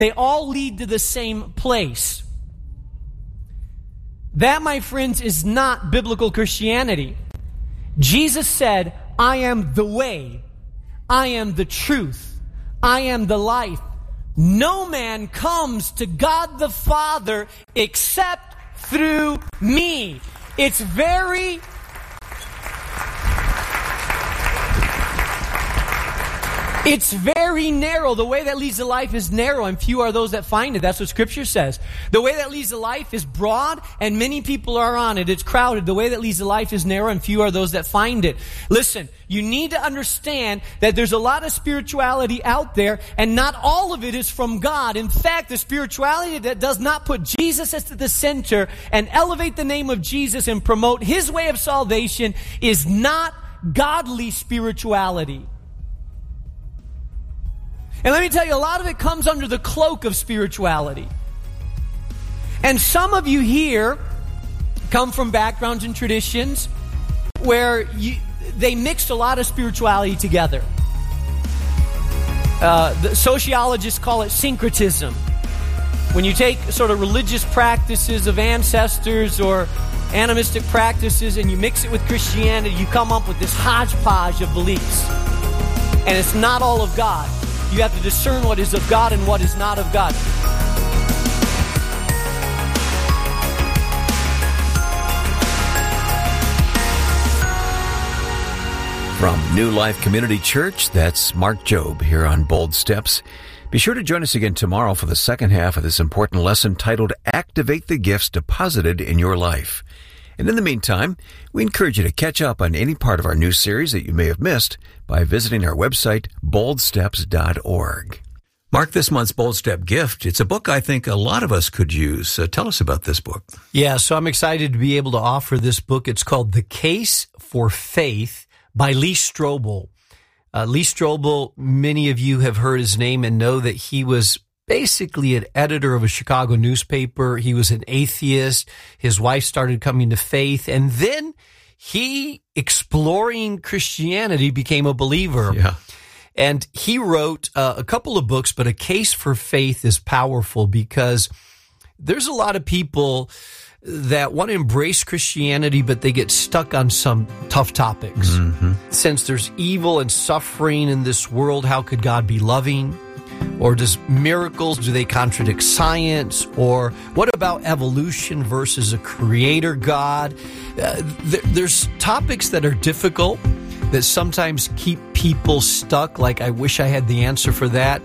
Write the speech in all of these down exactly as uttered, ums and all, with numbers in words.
They all lead to the same place. That, my friends, is not biblical Christianity. Jesus said, I am the way, I am the truth, I am the life. No man comes to God the Father except through me. It's very... It's very narrow. The way that leads to life is narrow, and few are those that find it. That's what Scripture says. The way that leads to life is broad, and many people are on it. It's crowded. The way that leads to life is narrow, and few are those that find it. Listen, you need to understand that there's a lot of spirituality out there, and not all of it is from God. In fact, the spirituality that does not put Jesus as the center and elevate the name of Jesus and promote His way of salvation is not godly spirituality. And let me tell you, a lot of it comes under the cloak of spirituality. And some of you here come from backgrounds and traditions where you, they mixed a lot of spirituality together. Uh, the sociologists call it syncretism. When you take sort of religious practices of ancestors or animistic practices and you mix it with Christianity, you come up with this hodgepodge of beliefs. And it's not all of God. You have to discern what is of God and what is not of God. From New Life Community Church, that's Mark Jobe here on Bold Steps. Be sure to join us again tomorrow for the second half of this important lesson titled Activate the Gifts Deposited in Your Life. And in the meantime, we encourage you to catch up on any part of our new series that you may have missed by visiting our website, bold steps dot org. Mark, this month's Bold Step gift, it's a book I think a lot of us could use. Uh, tell us about this book. Yeah, so I'm excited to be able to offer this book. It's called The Case for Faith by Lee Strobel. Uh, Lee Strobel, many of you have heard his name and know that he was basically an editor of a Chicago newspaper. He was an atheist. His wife started coming to faith. And then he, exploring Christianity, became a believer. Yeah. And he wrote uh, a couple of books, but A Case for Faith is powerful because there's a lot of people that want to embrace Christianity, but they get stuck on some tough topics. Mm-hmm. Since there's evil and suffering in this world, how could God be loving? Or does miracles, do they contradict science? Or what about evolution versus a creator God? Uh, th- there's topics that are difficult that sometimes keep people stuck, like I wish I had the answer for that.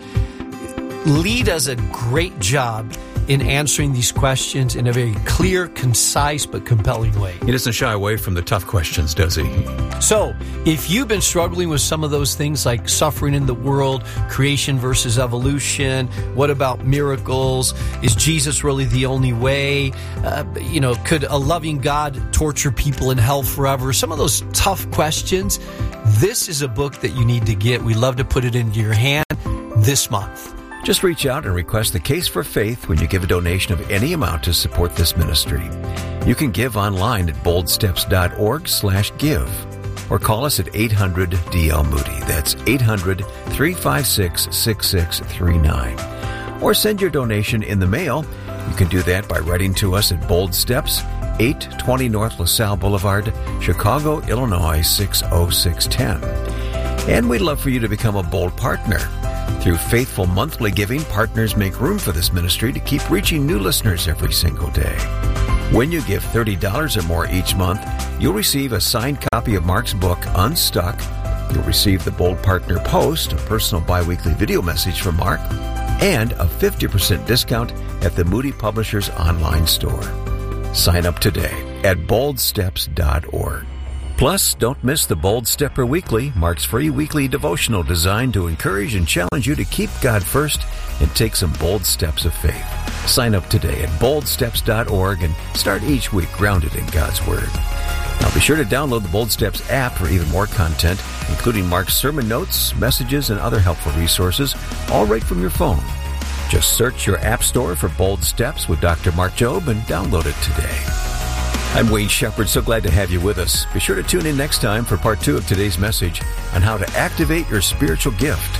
Lee does a great job in answering these questions in a very clear, concise, but compelling way. He doesn't shy away from the tough questions, does he? So, if you've been struggling with some of those things like suffering in the world, creation versus evolution, what about miracles? Is Jesus really the only way? Uh, you know, could a loving God torture people in hell forever? Some of those tough questions. This is a book that you need to get. We love to put it into your hand this month. Just reach out and request The Case for Faith when you give a donation of any amount to support this ministry. You can give online at bold steps dot org slash give or call us at eight hundred D L Moody. That's eight hundred, three five six, six six three nine. Or send your donation in the mail. You can do that by writing to us at Bold Steps, eight twenty North LaSalle Boulevard, Chicago, Illinois, six oh six one oh. And we'd love for you to become a Bold partner. Through faithful monthly giving, partners make room for this ministry to keep reaching new listeners every single day. When you give thirty dollars or more each month, you'll receive a signed copy of Mark's book, Unstuck. You'll receive the Bold Partner Post, a personal biweekly video message from Mark, and a fifty percent discount at the Moody Publishers online store. Sign up today at bold steps dot org. Plus, don't miss the Bold Stepper Weekly, Mark's free weekly devotional designed to encourage and challenge you to keep God first and take some bold steps of faith. Sign up today at bold steps dot org and start each week grounded in God's Word. Now be sure to download the Bold Steps app for even more content, including Mark's sermon notes, messages, and other helpful resources, all right from your phone. Just search your app store for Bold Steps with Doctor Mark Jobe and download it today. I'm Wayne Shepherd, so glad to have you with us. Be sure to tune in next time for part two of today's message on how to activate your spiritual gift.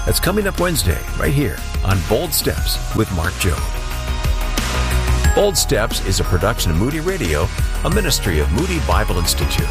That's coming up Wednesday, right here on Bold Steps with Mark Jobe. Bold Steps is a production of Moody Radio, a ministry of Moody Bible Institute.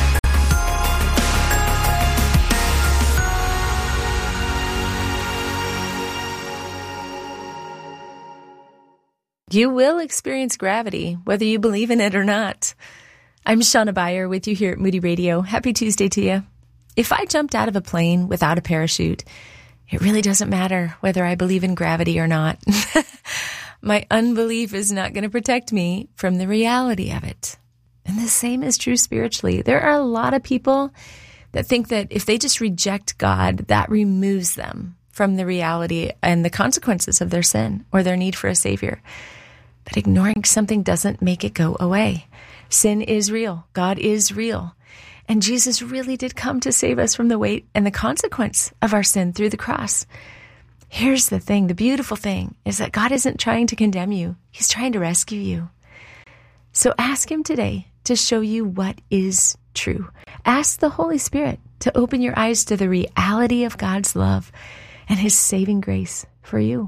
You will experience gravity, whether you believe in it or not. I'm Shauna Beyer with you here at Moody Radio. Happy Tuesday to you. If I jumped out of a plane without a parachute, it really doesn't matter whether I believe in gravity or not. My unbelief is not going to protect me from the reality of it. And the same is true spiritually. There are a lot of people that think that if they just reject God, that removes them from the reality and the consequences of their sin or their need for a Savior. But ignoring something doesn't make it go away. Sin is real. God is real. And Jesus really did come to save us from the weight and the consequence of our sin through the cross. Here's the thing. The beautiful thing is that God isn't trying to condemn you. He's trying to rescue you. So ask Him today to show you what is true. Ask the Holy Spirit to open your eyes to the reality of God's love and His saving grace for you.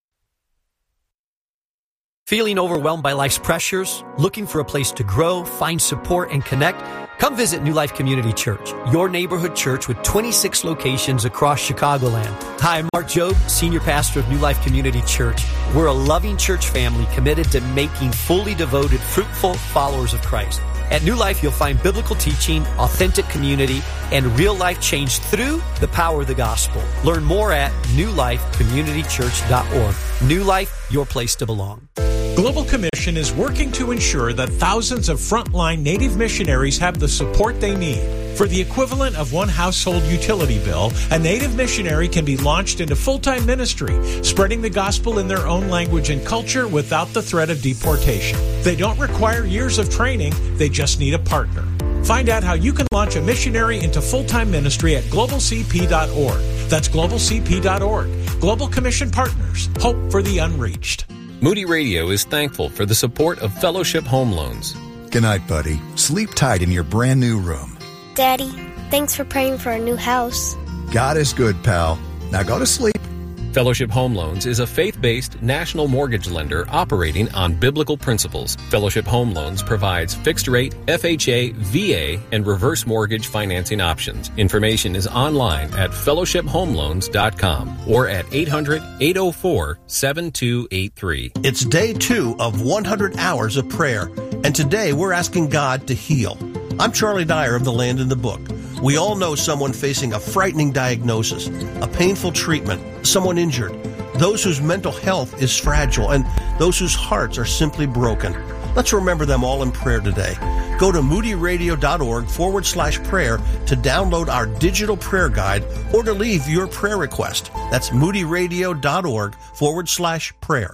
Feeling overwhelmed by life's pressures? Looking for a place to grow, find support, and connect? Come visit New Life Community Church, your neighborhood church with twenty-six locations across Chicagoland. Hi, I'm Mark Jobe, Senior Pastor of New Life Community Church. We're a loving church family committed to making fully devoted, fruitful followers of Christ. At New Life, you'll find biblical teaching, authentic community, and real life change through the power of the gospel. Learn more at new life community church dot org. New Life, your place to belong. Global Commission is working to ensure that thousands of frontline Native missionaries have the support they need. For the equivalent of one household utility bill, a Native missionary can be launched into full-time ministry, spreading the gospel in their own language and culture without the threat of deportation. They don't require years of training, they just need a partner. Find out how you can launch a missionary into full-time ministry at global c p dot org. That's global c p dot org. Global Commission Partners. Hope for the unreached. Moody Radio is thankful for the support of Fellowship Home Loans. Good night, buddy. Sleep tight in your brand new room. Daddy, thanks for praying for a new house. God is good, pal. Now go to sleep. Fellowship Home Loans is a faith-based national mortgage lender operating on biblical principles. Fellowship Home Loans provides fixed-rate, F H A, V A, and reverse mortgage financing options. Information is online at fellowship home loans dot com or at eight hundred, eight oh four, seven two eight three. It's day two of one hundred hours of prayer, and today we're asking God to heal. I'm Charlie Dyer of The Land in the Book. We all know someone facing a frightening diagnosis, a painful treatment, someone injured, those whose mental health is fragile, and those whose hearts are simply broken. Let's remember them all in prayer today. Go to moodyradio.org forward slash prayer to download our digital prayer guide or to leave your prayer request. That's moodyradio.org forward slash prayer.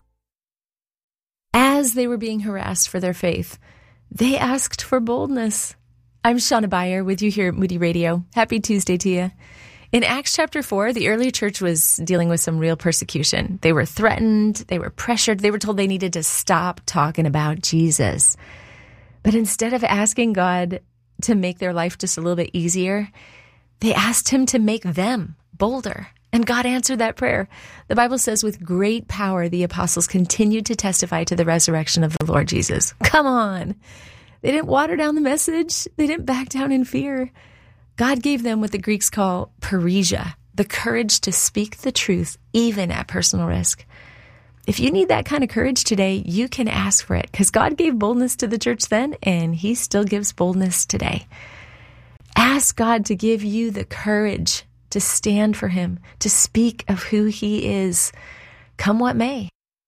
As they were being harassed for their faith, they asked for boldness. I'm Shauna Beyer with you here at Moody Radio. Happy Tuesday to you. In Acts chapter four, the early church was dealing with some real persecution. They were threatened, they were pressured, they were told they needed to stop talking about Jesus. But instead of asking God to make their life just a little bit easier, they asked Him to make them bolder. And God answered that prayer. The Bible says, with great power, the apostles continued to testify to the resurrection of the Lord Jesus. Come on. They didn't water down the message. They didn't back down in fear. God gave them what the Greeks call parrhesia, the courage to speak the truth, even at personal risk. If you need that kind of courage today, you can ask for it, because God gave boldness to the church then, and He still gives boldness today. Ask God to give you the courage to stand for Him, to speak of who He is, come what may.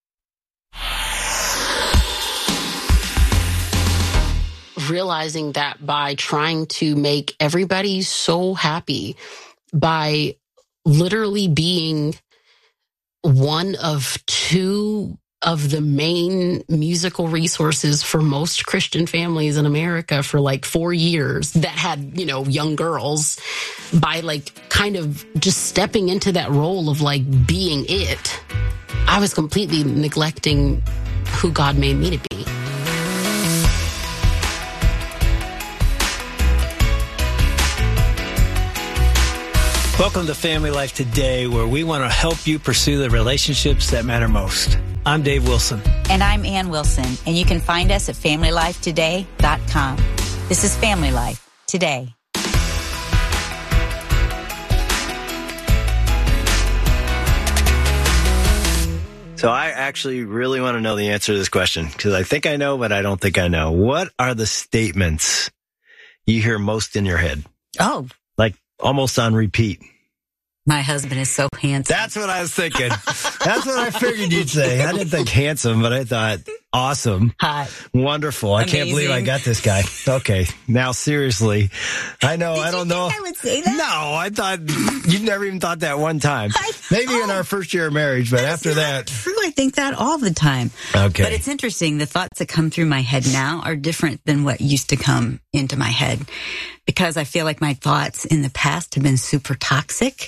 Realizing that by trying to make everybody so happy, by literally being one of two of the main musical resources for most Christian families in America for like four years that had, you know, young girls, by like kind of just stepping into that role of like being it, I was completely neglecting who God made me to be. Welcome Welcome to Family Life Today, where we want to help you pursue the relationships that matter most. I'm Dave Wilson. And I'm Ann Wilson, and you can find us at family life today dot com. This is Family Life Today. So I actually really want to know the answer to this question because I think I know, but I don't think I know. What are the statements you hear most in your head? Oh. Like almost on repeat. My husband is so handsome. That's what I was thinking. That's what I figured you'd say. I didn't think handsome, but I thought awesome. Hot. Wonderful. Amazing. I can't believe I got this guy. Okay. Now, seriously. I know. Did I don't you know. Think I would say that? No, I thought you never even thought that one time. I, Maybe oh, in our first year of marriage, but after that. True. I think that all the time. Okay. But it's interesting. The thoughts that come through my head now are different than what used to come into my head because I feel like my thoughts in the past have been super toxic.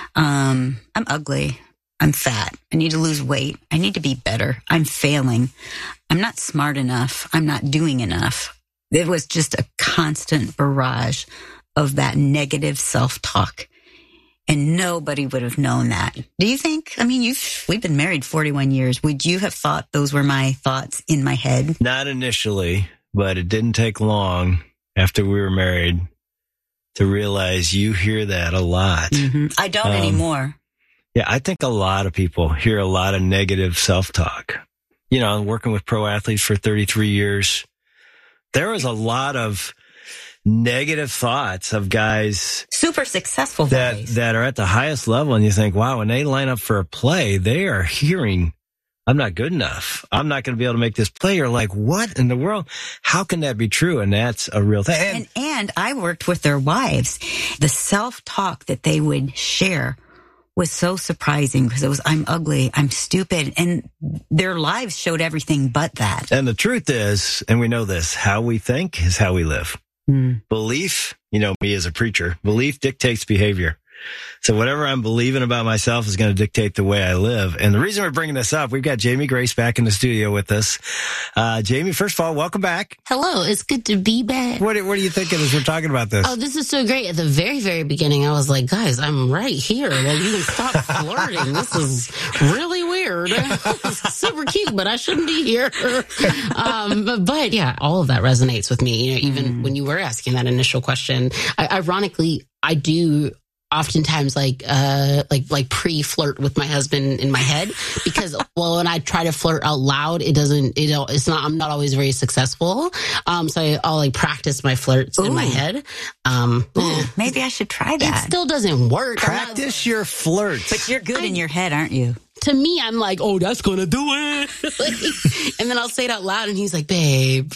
Um, I'm ugly. I'm fat. I need to lose weight. I need to be better. I'm failing. I'm not smart enough. I'm not doing enough. It was just a constant barrage of that negative self-talk. And nobody would have known that. Do you think? I mean, you've, we've been married forty-one years. Would you have thought those were my thoughts in my head? Not initially, but it didn't take long after we were married to realize you hear that a lot. Mm-hmm. I don't um, anymore. Yeah, I think a lot of people hear a lot of negative self-talk. You know, working with pro athletes for thirty-three years, there was a lot of negative thoughts of guys super successful that guys. that are at the highest level, and you think, wow, when they line up for a play, they are hearing, I'm not good enough. I'm not going to be able to make this play. You're like, what in the world? How can that be true? And that's a real thing. And, and, and I worked with their wives. The self-talk that they would share was so surprising because it was, I'm ugly, I'm stupid. And their lives showed everything but that. And the truth is, and we know this, how we think is how we live. Mm. Belief, you know, me as a preacher, belief dictates behavior. So whatever I'm believing about myself is going to dictate the way I live. And the reason we're bringing this up, we've got Jamie Grace back in the studio with us. Uh, Jamie, first of all, welcome back. Hello. It's good to be back. What, what are you thinking as we're talking about this? Oh, this is so great. At the very, very beginning, I was like, guys, I'm right here. Like, you can stop flirting. This is really weird. It's super cute, but I shouldn't be here. Um, but, but yeah, all of that resonates with me. You know, even mm. when you were asking that initial question, I, ironically, I do oftentimes like, uh, like, like pre-flirt with my husband in my head because, well, when I try to flirt out loud, it doesn't, it don't, it's not, I'm not always very successful. Um, so I, I'll like practice my flirts Ooh. in my head. Um, Ooh, maybe I should try that. It still doesn't work. Practice not, your flirts. But you're good I, in your head, aren't you? To me, I'm like, oh, that's going to do it. Like, and then I'll say it out loud and he's like, babe.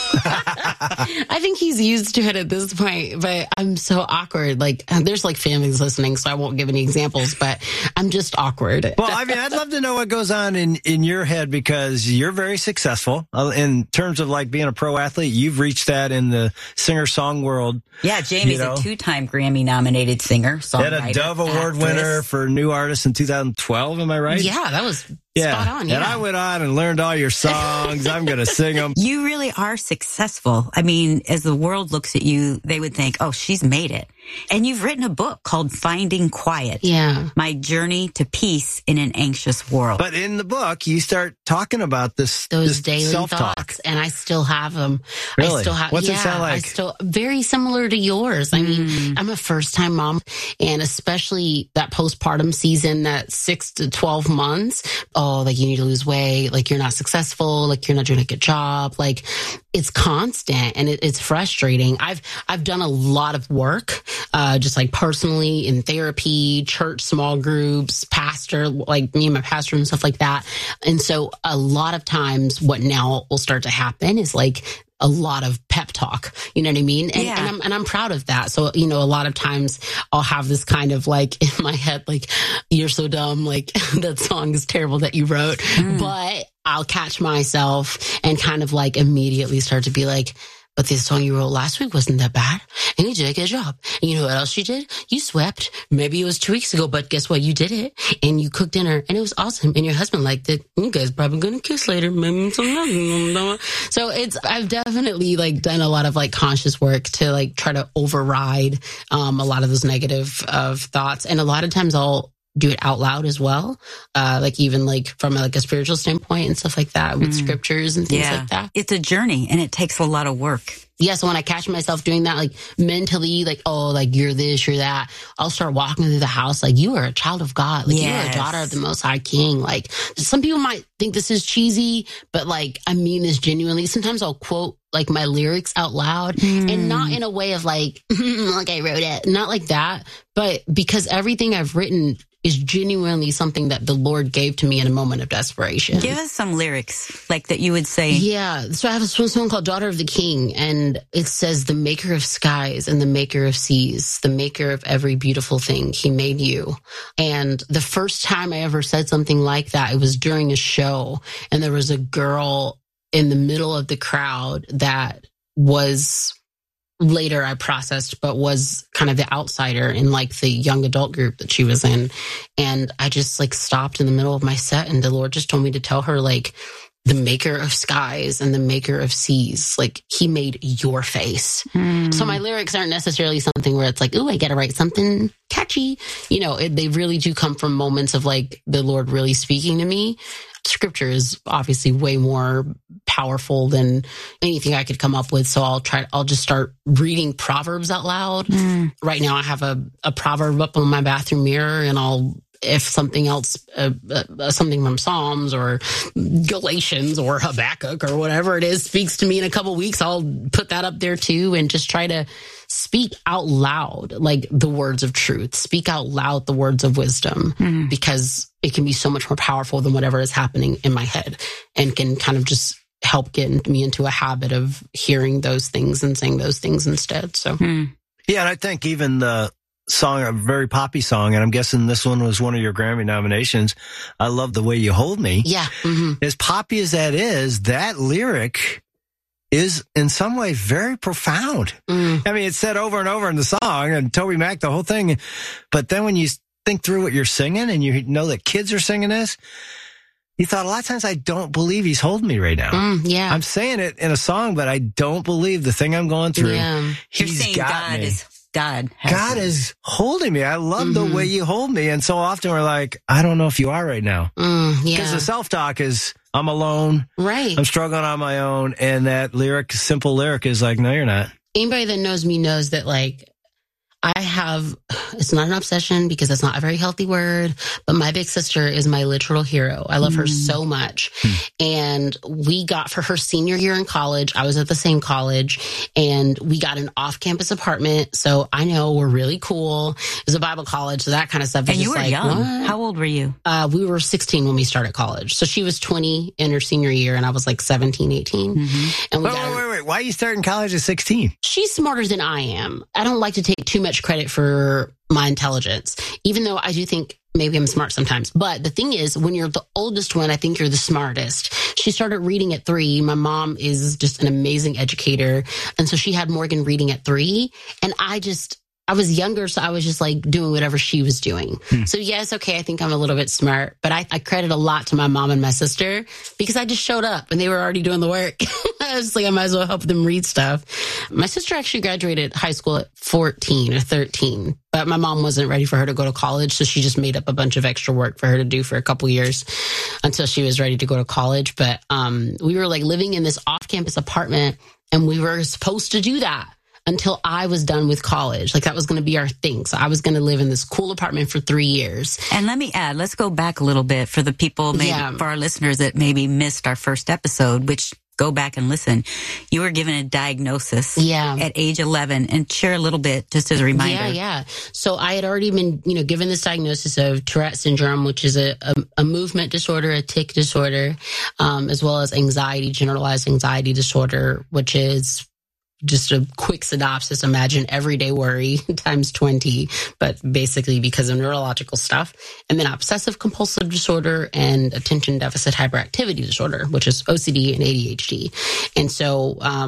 I think he's used to it at this point, but I'm so awkward. Like, there's like families listening, so I won't give any examples, but I'm just awkward. Well, I mean, I'd love to know what goes on in, in your head because you're very successful in terms of like being a pro athlete. You've reached that in the singer-song world. Yeah, Jamie's you know. a two-time Grammy-nominated singer, songwriter, and a Dove Award actress. winner for New Artist in two thousand twelve, am I right? Yeah, that was yeah. spot on. Yeah. And I went on and learned all your songs. I'm going to sing them. You really are successful. I mean, as the world looks at you, they would think, oh, she's made it. And you've written a book called Finding Quiet. Yeah. My Journey to Peace in an Anxious World. But in the book, you start talking about this, Those this daily self-talk. thoughts, and I still have them. Really? I still have, What's yeah, it sound like? I still, very similar to yours. I mean, Mm. I'm a first-time mom, and especially that postpartum season, that six to twelve months. Oh, like you need to lose weight, like you're not successful, like you're not doing a good job. Like it's constant and it, it's frustrating. I've I've done a lot of work, uh, just like personally in therapy, church, small groups, pastor, like me and my pastor and stuff like that. And so a lot of times, what now will start to happen is like a lot of pep talk, you know what I mean? And, yeah. and I'm and I'm proud of that. So, you know, a lot of times I'll have this kind of like in my head, like, you're so dumb, like that song is terrible that you wrote. Mm. But I'll catch myself and kind of like immediately start to be like, but the song you wrote last week wasn't that bad. And you did a good job. And you know what else you did? You swept. Maybe it was two weeks ago, but guess what? You did it. And you cooked dinner and it was awesome. And your husband liked it. You guys probably going to kiss later. So it's, I've definitely like done a lot of like conscious work to like try to override, um, a lot of those negative, of thoughts. And a lot of times I'll do it out loud as well. Uh, like even like from like a spiritual standpoint and stuff like that with mm. scriptures and things yeah. like that. It's a journey and it takes a lot of work. Yeah, so when I catch myself doing that, like mentally, like, oh, like you're this, you're that, I'll start walking through the house like you are a child of God. Like yes. you are a daughter of the Most High King. Like some people might think this is cheesy, but like I mean this genuinely. Sometimes I'll quote like my lyrics out loud mm. and not in a way of like, like I wrote it, not like that, but because everything I've written is genuinely something that the Lord gave to me in a moment of desperation. Give us some lyrics like that you would say. Yeah. So I have a song called Daughter of the King, and it says, the maker of skies and the maker of seas, the maker of every beautiful thing, he made you. And the first time I ever said something like that, it was during a show, and there was a girl in the middle of the crowd that was later I processed, but was kind of the outsider in like the young adult group that she was in. And I just like stopped in the middle of my set, and the Lord just told me to tell her like, the maker of skies and the maker of seas, like he made your face. Mm. So my lyrics aren't necessarily something where it's like, ooh, I got to write something catchy. You know, it, they really do come from moments of like the Lord really speaking to me. Scripture is obviously way more powerful than anything I could come up with. So I'll try, I'll just start reading Proverbs out loud. Mm. Right now I have a, a proverb up on my bathroom mirror, and I'll, if something else, uh, uh, something from Psalms or Galatians or Habakkuk or whatever it is speaks to me in a couple weeks, I'll put that up there too, and just try to speak out loud, like the words of truth, speak out loud the words of wisdom, mm-hmm. because it can be so much more powerful than whatever is happening in my head, and can kind of just help get me into a habit of hearing those things and saying those things instead. So, mm. yeah, and I think even the song, a very poppy song, and I'm guessing this one was one of your Grammy nominations, I Love the Way You Hold Me. Yeah. Mm-hmm. As poppy as that is, that lyric is in some way very profound. Mm. I mean, it's said over and over in the song, and Toby Mac, the whole thing. But then when you think through what you're singing and you know that kids are singing this, you thought, a lot of times, I don't believe he's holding me right now. Mm, yeah. I'm saying it in a song, but I don't believe the thing I'm going through. Yeah. He's You're saying got God me. is God. God me. is holding me. I love mm-hmm. the way you hold me. And so often we're like, I don't know if you are right now. Mm, yeah. Because the self-talk is, I'm alone. Right. I'm struggling on my own. And that lyric, simple lyric is like, no, you're not. Anybody that knows me knows that like, I have, it's not an obsession because that's not a very healthy word, but my big sister is my literal hero. I love mm. her so much. Mm. And we got, for her senior year in college, I was at the same college, and we got an off-campus apartment. So I know we're really cool. It was a Bible college, so that kind of stuff. And you were like, young. What? How old were you? Uh, we were sixteen when we started college. So she was twenty in her senior year, and I was like seventeen, eighteen. Mm-hmm. And we wait, got wait, wait, wait. Why are you starting college at sixteen? She's smarter than I am. I don't like to take too much credit for my intelligence, even though I do think maybe I'm smart sometimes. But the thing is, when you're the oldest one, I think you're the smartest. She started reading at three. My mom is just an amazing educator. And so she had Morgan reading at three. And I just, I was younger, so I was just like doing whatever she was doing. Hmm. So yes, okay, I think I'm a little bit smart, but I, I credit a lot to my mom and my sister because I just showed up and they were already doing the work. I was like, I might as well help them read stuff. My sister actually graduated high school at fourteen or thirteen, but my mom wasn't ready for her to go to college, so she just made up a bunch of extra work for her to do for a couple years until she was ready to go to college. But um, we were like living in this off-campus apartment, and we were supposed to do that until I was done with college. Like that was going to be our thing. So I was going to live in this cool apartment for three years. And let me add, let's go back a little bit for the people, maybe yeah. for our listeners that maybe missed our first episode, which go back and listen. You were given a diagnosis yeah. at age eleven, and share a little bit just as a reminder. Yeah, yeah. So I had already been, you know, given this diagnosis of Tourette syndrome, which is a, a, a movement disorder, a tic disorder, um, as well as anxiety, generalized anxiety disorder, which is just a quick synopsis. Imagine everyday worry times twenty, but basically because of neurological stuff. And then obsessive compulsive disorder and attention deficit hyperactivity disorder, which is O C D and A D H D. And so, um,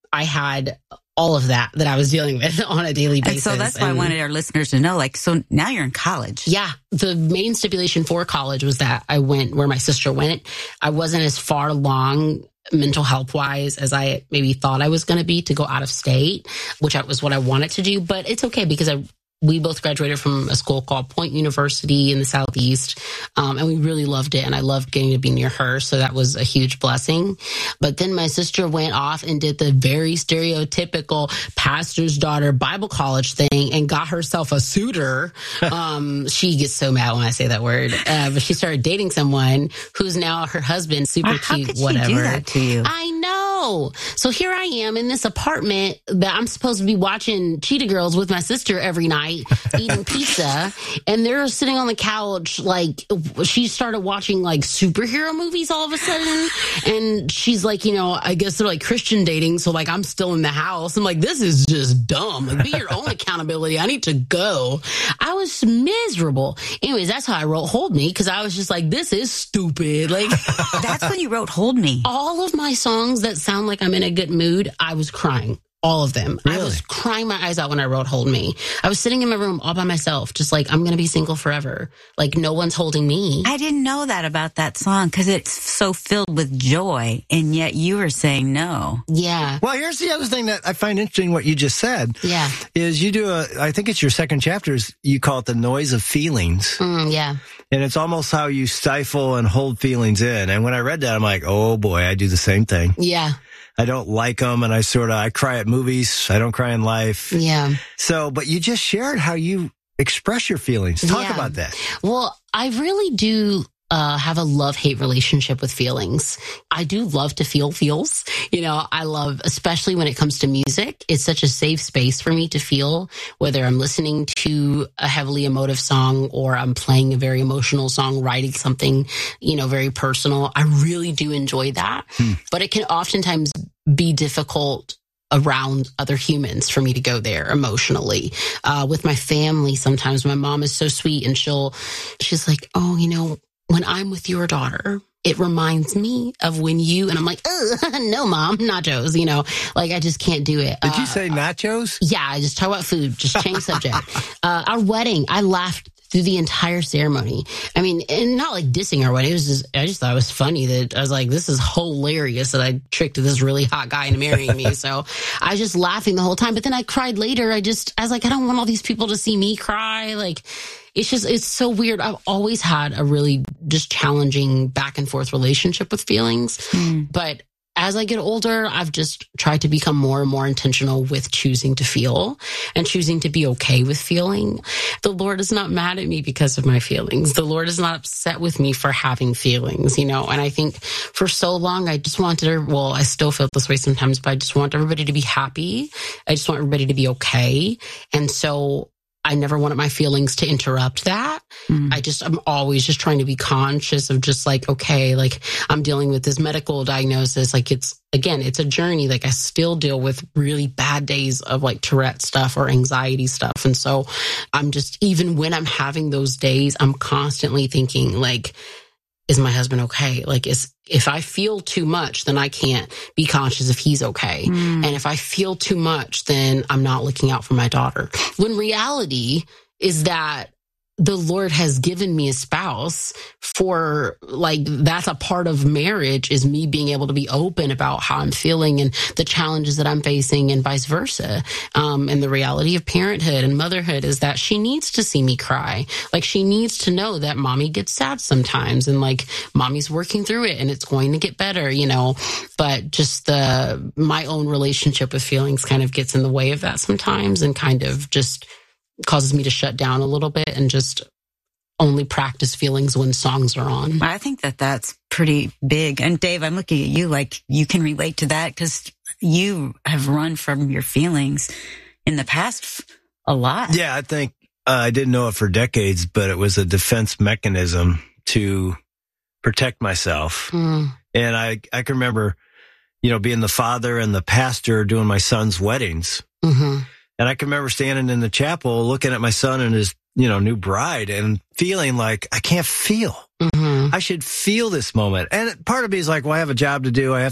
I had all of that that I was dealing with on a daily basis. And so that's why and, I wanted our listeners to know, like, so now you're in college. Yeah. The main stipulation for college was that I went where my sister went. I wasn't as far along mental health wise as I maybe thought I was going to be to go out of state, which was what I wanted to do. But it's okay because I we both graduated from a school called Point University in the Southeast, um, and we really loved it, and I loved getting to be near her, so that was a huge blessing. But then my sister went off and did the very stereotypical pastor's daughter Bible college thing and got herself a suitor. Um, she gets so mad when I say that word, uh, but she started dating someone who's now her husband, super How cute, could she whatever. do that to you? I know. So here I am in this apartment that I'm supposed to be watching Cheetah Girls with my sister every night, eating pizza, and they're sitting on the couch. Like, she started watching like superhero movies all of a sudden, and she's like, you know, I guess they're like Christian dating, so like I'm still in the house. I'm like, this is just dumb. Like, be your own accountability. I need to go. I was miserable. Anyways, that's how I wrote Hold Me, because I was just like, this is stupid. Like, that's when you wrote Hold Me. All of my songs that sound like I'm in a good mood, I was crying. All of them. Really? I was crying my eyes out when I wrote Hold Me. I was sitting in my room all by myself, just like, I'm going to be single forever. Like, no one's holding me. I didn't know that about that song because it's so filled with joy, and yet you were saying no. Yeah. Well, here's the other thing that I find interesting what you just said. Yeah. Is you do a, I think it's your second chapter, is you call it the noise of feelings. Mm, yeah. And it's almost how you stifle and hold feelings in. And when I read that, I'm like, oh boy, I do the same thing. Yeah. I don't like them, and I sort of, I cry at movies. I don't cry in life. Yeah. So, but you just shared how you express your feelings. Talk yeah. about that. Well, I really do uh, have a love-hate relationship with feelings. I do love to feel feels. You know, I love, especially when it comes to music, it's such a safe space for me to feel, whether I'm listening to a heavily emotive song or I'm playing a very emotional song, writing something, you know, very personal. I really do enjoy that. Hmm. But it can oftentimes be difficult around other humans for me to go there emotionally. Uh, with my family, sometimes my mom is so sweet and she'll, she's like, oh, you know, when I'm with your daughter, it reminds me of when you, and I'm like, no, mom, nachos, you know, like I just can't do it. Did uh, you say nachos? Yeah, I just talk about food, just change subject. Uh, our wedding, I laughed through the entire ceremony. I mean, and not like dissing our wedding. It was just, I just thought it was funny that I was like, this is hilarious that I tricked this really hot guy into marrying me. So I was just laughing the whole time. But then I cried later. I just, I was like, I don't want all these people to see me cry. Like, it's just, it's so weird. I've always had a really just challenging back and forth relationship with feelings. Mm. But as I get older, I've just tried to become more and more intentional with choosing to feel and choosing to be okay with feeling. The Lord is not mad at me because of my feelings. The Lord is not upset with me for having feelings, you know, and I think for so long, I just wanted, well, I still feel this way sometimes, but I just want everybody to be happy. I just want everybody to be okay. And so I never wanted my feelings to interrupt that. Mm. I just, I'm always just trying to be conscious of just like, okay, like I'm dealing with this medical diagnosis. Like it's, again, it's a journey. Like I still deal with really bad days of like Tourette stuff or anxiety stuff. And so I'm just, even when I'm having those days, I'm constantly thinking like, is my husband okay? Like, is, if I feel too much, then I can't be conscious if he's okay. Mm. And if I feel too much, then I'm not looking out for my daughter. When reality is that the Lord has given me a spouse for, like, that's a part of marriage, is me being able to be open about how I'm feeling and the challenges that I'm facing and vice versa. Um, and the reality of parenthood and motherhood is that she needs to see me cry. Like, she needs to know that mommy gets sad sometimes and like mommy's working through it and it's going to get better, you know, but just the, my own relationship with feelings kind of gets in the way of that sometimes and kind of just causes me to shut down a little bit and just only practice feelings when songs are on. I think that that's pretty big. And Dave, I'm looking at you like you can relate to that because you have run from your feelings in the past a lot. Yeah, I think uh, I didn't know it for decades, but it was a defense mechanism to protect myself. Mm. And I, I can remember, you know, being the father and the pastor doing my son's weddings. Mm-hmm. And I can remember standing in the chapel looking at my son and his, you know, new bride and feeling like I can't feel. Mm-hmm. I should feel this moment. And part of me is like, well, I have a job to do. I have to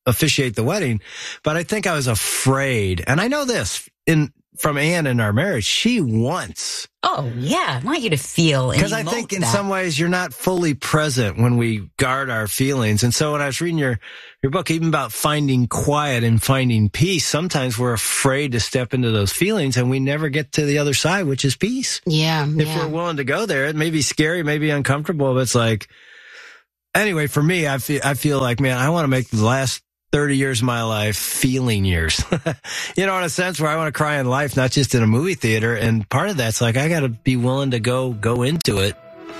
officiate the wedding, but I think I was afraid. And I know this in from Anne in our marriage, she wants. Oh, yeah. I want you to feel. Because I think in that. some ways you're not fully present when we guard our feelings. And so when I was reading your, your book, even about finding quiet and finding peace, sometimes we're afraid to step into those feelings and we never get to the other side, which is peace. Yeah. If yeah. we're willing to go there, it may be scary, may be uncomfortable, but it's like, anyway, for me, I feel, I feel like, man, I want to make the last thirty years of my life feeling years. You know, in a sense where I want to cry in life, not just in a movie theater. And part of that's like, I got to be willing to go, go into it.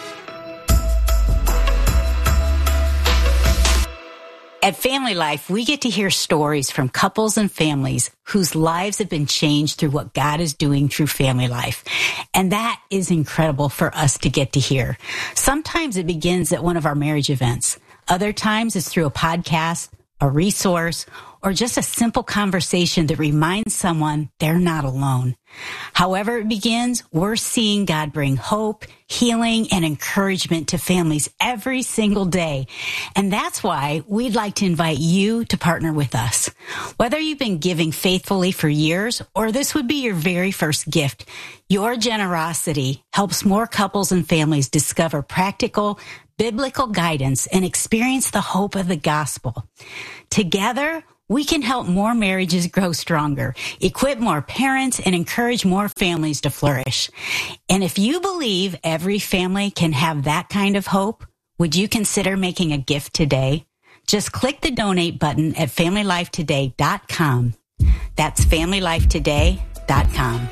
At Family Life, we get to hear stories from couples and families whose lives have been changed through what God is doing through Family Life. And that is incredible for us to get to hear. Sometimes it begins at one of our marriage events. Other times it's through a podcast, a resource, or just a simple conversation that reminds someone they're not alone. However it begins, we're seeing God bring hope, healing, and encouragement to families every single day. And that's why we'd like to invite you to partner with us. Whether you've been giving faithfully for years or this would be your very first gift, your generosity helps more couples and families discover practical, biblical guidance and experience the hope of the gospel. Together, we can help more marriages grow stronger, equip more parents, and encourage more families to flourish. And if you believe every family can have that kind of hope, would you consider making a gift today? Just click the donate button at family life today dot com. That's family life today dot com.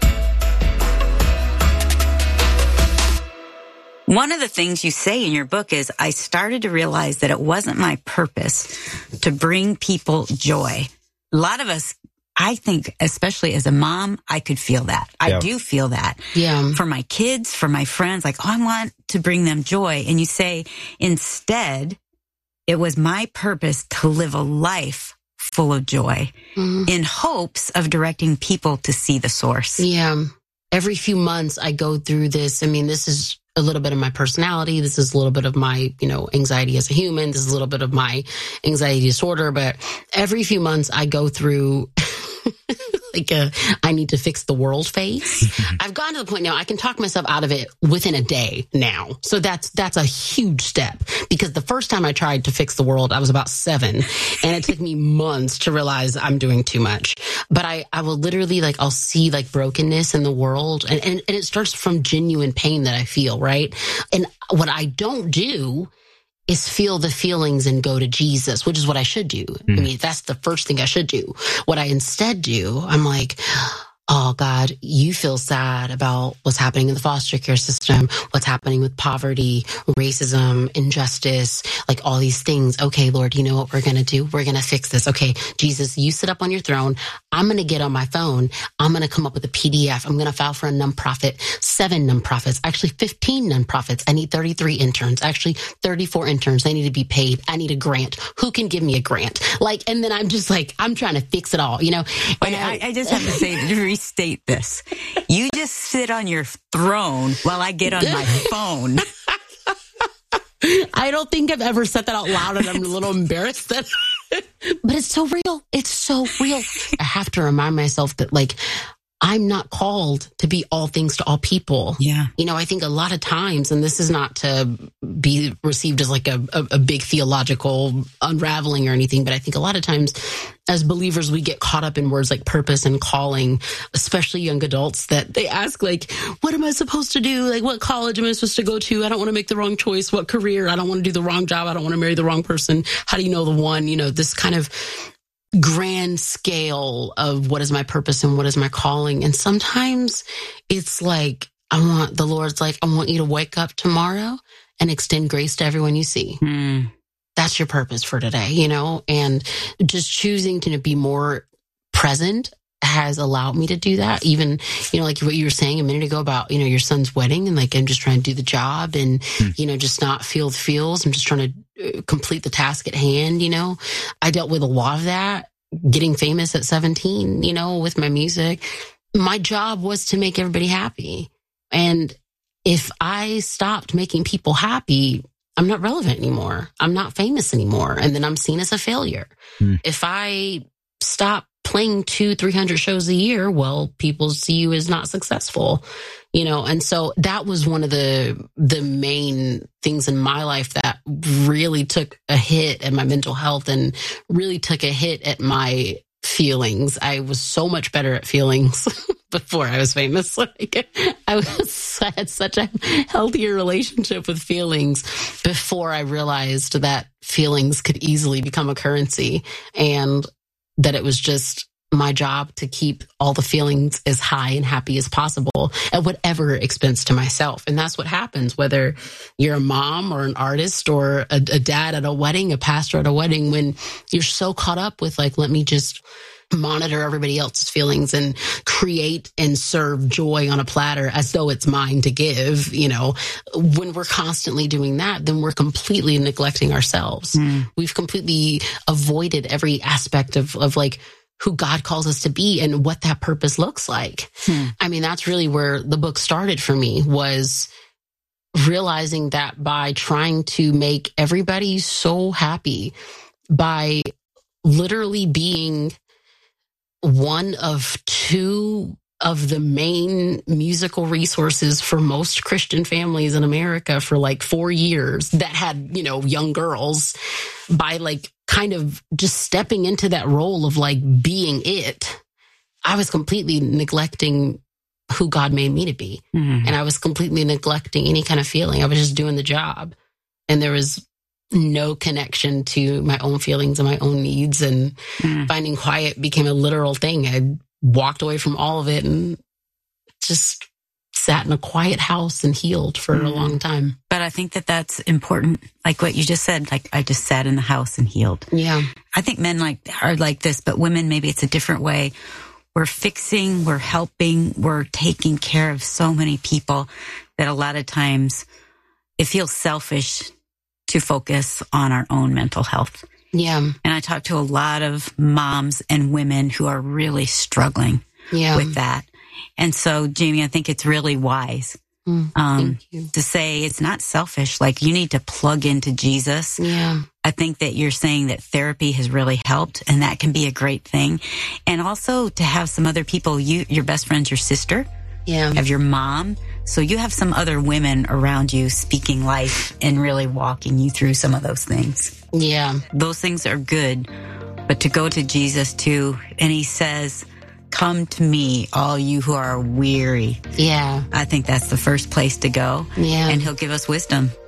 One of the things you say in your book is, I started to realize that it wasn't my purpose to bring people joy. A lot of us, I think, especially as a mom, I could feel that. I yeah. do feel that. Yeah. For my kids, for my friends, like, oh, I want to bring them joy. And you say, instead, it was my purpose to live a life full of joy mm-hmm. in hopes of directing people to see the source. Yeah. Every few months I go through this. I mean, this is a little bit of my personality. This is a little bit of my, you know, anxiety as a human. This is a little bit of my anxiety disorder. But every few months I go through like a, I need to fix the world phase. I've gotten to the point now I can talk myself out of it within a day now. So that's, that's a huge step, because the first time I tried to fix the world, I was about seven and it took me months to realize I'm doing too much. But I, I will literally like, I'll see like brokenness in the world and, and, and it starts from genuine pain that I feel, right? And what I don't do is feel the feelings and go to Jesus, which is what I should do. Mm. I mean, that's the first thing I should do. What I instead do, I'm like, oh God, you feel sad about what's happening in the foster care system, what's happening with poverty, racism, injustice, like all these things. Okay, Lord, you know what we're going to do? We're going to fix this. Okay, Jesus, you sit up on your throne. I'm going to get on my phone. I'm going to come up with a P D F. I'm going to file for a nonprofit, seven nonprofits, actually fifteen nonprofits. I need thirty-three interns, actually thirty-four interns. They need to be paid. I need a grant. Who can give me a grant? Like, and then I'm just like, I'm trying to fix it all, you know? And I, I just have to say, state this. You just sit on your throne while I get on my phone. I don't think I've ever said that out loud, and I'm a little embarrassed that, but it's so real. It's so real. I have to remind myself that, like, I'm not called to be all things to all people. Yeah. You know, I think a lot of times, and this is not to be received as like a, a, a big theological unraveling or anything, but I think a lot of times as believers, we get caught up in words like purpose and calling, especially young adults, that they ask like, what am I supposed to do? Like, what college am I supposed to go to? I don't want to make the wrong choice. What career? I don't want to do the wrong job. I don't want to marry the wrong person. How do you know the one? You know, this kind of grand scale of what is my purpose and what is my calling. And sometimes it's like, I want, the Lord's like, I want you to wake up tomorrow and extend grace to everyone you see. Mm. That's your purpose for today, you know, and just choosing to be more present has allowed me to do that. Even, you know, like what you were saying a minute ago about, you know, your son's wedding, and like, I'm just trying to do the job and, mm. you know, just not feel the feels. I'm just trying to complete the task at hand. You know, I dealt with a lot of that getting famous at seventeen, you know, with my music. My job was to make everybody happy. And if I stopped making people happy, I'm not relevant anymore. I'm not famous anymore. And then I'm seen as a failure. Hmm. If I stop playing two, three hundred shows a year, well, people see you as not successful, you know? And so that was one of the, the main things in my life that really took a hit at my mental health and really took a hit at my feelings. I was so much better at feelings before I was famous. Like I was, I had such a healthier relationship with feelings before I realized that feelings could easily become a currency, and that it was just my job to keep all the feelings as high and happy as possible at whatever expense to myself. And that's what happens, whether you're a mom or an artist or a, a dad at a wedding, a pastor at a wedding, when you're so caught up with like, let me just monitor everybody else's feelings and create and serve joy on a platter as though it's mine to give. You know, when we're constantly doing that, then we're completely neglecting ourselves. Mm. We've completely avoided every aspect of, of like, who God calls us to be and what that purpose looks like. Hmm. I mean, that's really where the book started for me, was realizing that by trying to make everybody so happy, by literally being one of two of the main musical resources for most Christian families in America for like four years that had, you know, young girls, by like kind of just stepping into that role of like being it, I was completely neglecting who God made me to be. Mm-hmm. And I was completely neglecting any kind of feeling. I was just doing the job. And there was no connection to my own feelings and my own needs. And mm-hmm. finding quiet became a literal thing. I walked away from all of it and just sat in a quiet house and healed for mm. a long time. But I think that that's important. Like what you just said, like I just sat in the house and healed. Yeah. I think men like are like this, but women, maybe it's a different way. We're fixing, we're helping, we're taking care of so many people that a lot of times it feels selfish to focus on our own mental health. Yeah. And I talk to a lot of moms and women who are really struggling yeah. with that. And so, Jamie, I think it's really wise mm, um, to say it's not selfish. Like, you need to plug into Jesus. Yeah. I think that you're saying that therapy has really helped, and that can be a great thing. And also to have some other people, you, your best friend's your sister. Yeah. Have your mom. So you have some other women around you speaking life and really walking you through some of those things. Yeah. Those things are good. But to go to Jesus too, and he says, come to me, all you who are weary. Yeah. I think that's the first place to go. Yeah. And he'll give us wisdom